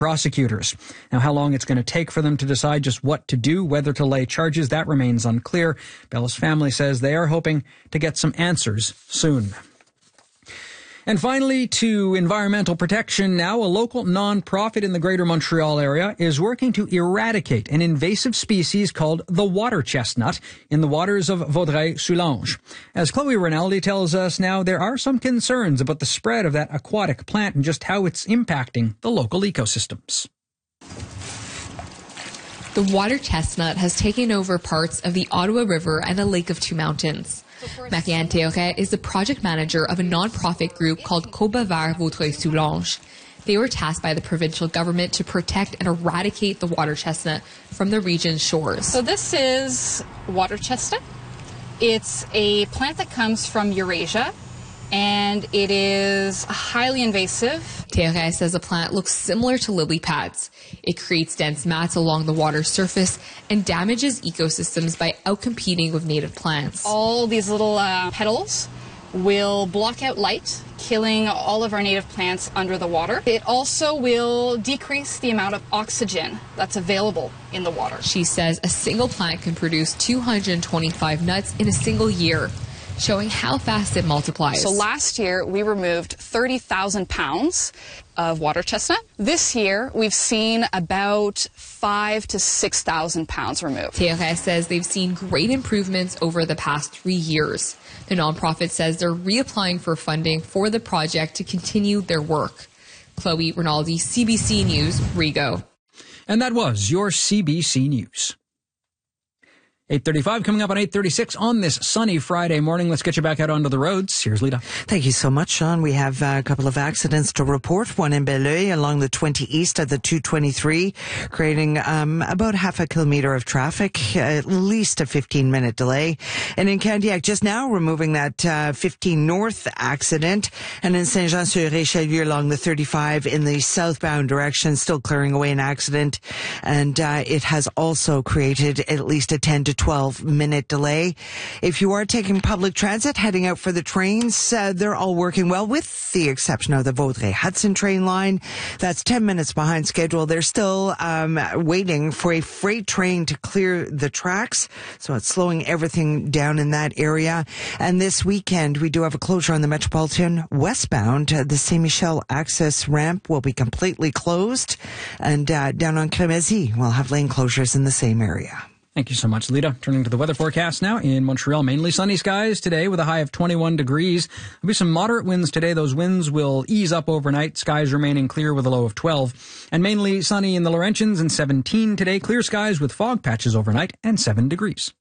prosecutors. Now, how long it's going to take for them to decide just what to do, whether to lay charges, that remains unclear. Bella's family says they are hoping to get some answers soon. And finally, to environmental protection now, a local non-profit in the Greater Montreal area is working to eradicate an invasive species called the water chestnut in the waters of Vaudreuil-Soulanges. As Chloe Rinaldi tells us now, there are some concerns about the spread of that aquatic plant and just how it's impacting the local ecosystems. The water chestnut has taken over parts of the Ottawa River and a Lake of Two Mountains. Marianne Théoret is the project manager of a non-profit group called Coba Vert Vaudreuil-Soulanges. They were tasked by the provincial government to protect and eradicate the water chestnut from the region's shores. So this is water chestnut. It's a plant that comes from Eurasia, and it is highly invasive. Théoret says the plant looks similar to lily pads. It creates dense mats along the water's surface and damages ecosystems by outcompeting with native plants. All these little petals will block out light, killing all of our native plants under the water. It also will decrease the amount of oxygen that's available in the water. She says a single plant can produce 225 nuts in a single year, showing how fast it multiplies. So last year, we removed 30,000 pounds of water chestnut. This year, we've seen about 5,000 to 6,000 pounds removed. Théoret says they've seen great improvements over the past 3 years. The nonprofit says they're reapplying for funding for the project to continue their work. Chloe Rinaldi, CBC News, Rigaud. And that was your CBC News. 8:35 coming up on 8:36 on this sunny Friday morning. Let's get you back out onto the roads. Here's Lita. Thank you so much, Sean. We have a couple of accidents to report. One in Belleuil along the 20 east of the 223, creating about half a kilometre of traffic, at least a 15-minute delay. And in Candiac, just now removing that 15 north accident. And in Saint-Jean-sur-Richelieu along the 35 in the southbound direction, still clearing away an accident. And it has also created at least a 10 to 12-minute delay. If you are taking public transit, heading out for the trains, they're all working well, with the exception of the Vaudreuil-Hudson train line. That's 10 minutes behind schedule. They're still waiting for a freight train to clear the tracks, so it's slowing everything down in that area. And this weekend, we do have a closure on the Metropolitan westbound. The Saint-Michel access ramp will be completely closed, and down on Crémazie, we'll have lane closures in the same area. Thank you so much, Lita. Turning to the weather forecast now. In Montreal, mainly sunny skies today with a high of 21 degrees. There'll be some moderate winds today. Those winds will ease up overnight. Skies remaining clear with a low of 12. And mainly sunny in the Laurentians and 17 today. Clear skies with fog patches overnight and 7 degrees.